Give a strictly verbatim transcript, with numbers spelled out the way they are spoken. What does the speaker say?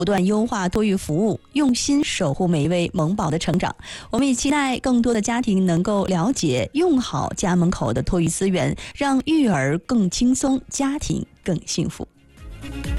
不断优化托育服务，用心守护每一位萌宝的成长。我们也期待更多的家庭能够了解、用好家门口的托育资源，让育儿更轻松，家庭更幸福。